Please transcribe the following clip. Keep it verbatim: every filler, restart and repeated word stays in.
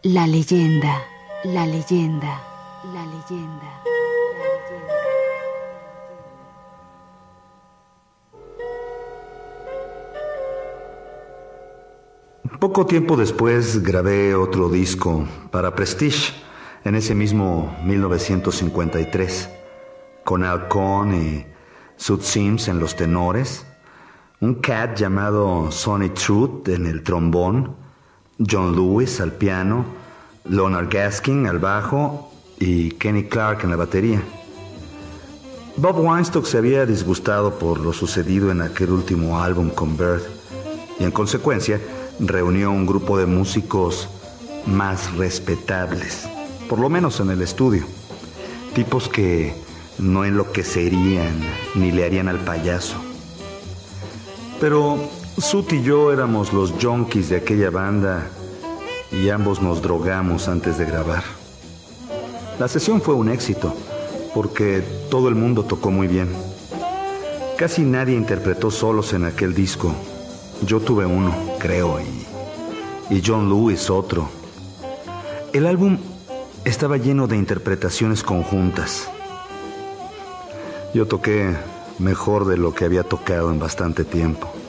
La leyenda, la leyenda, la leyenda. Poco tiempo después grabé otro disco para Prestige, en ese mismo mil novecientos cincuenta y tres, con Al Cohn y Sud Sims en los tenores, un cat llamado Sonny Truth en el trombón, John Lewis al piano, Leonard Gaskin al bajo y Kenny Clark en la batería. Bob Weinstock se había disgustado por lo sucedido en aquel último álbum con Bird y en consecuencia reunió un grupo de músicos más respetables, por lo menos en el estudio, tipos que no enloquecerían ni le harían al payaso. Pero Sud y yo éramos los junkies de aquella banda y ambos nos drogamos antes de grabar. La sesión fue un éxito porque todo el mundo tocó muy bien. Casi nadie interpretó solos en aquel disco. Yo tuve uno, creo, y, y John Lewis otro. El álbum estaba lleno de interpretaciones conjuntas. Yo toqué mejor de lo que había tocado en bastante tiempo.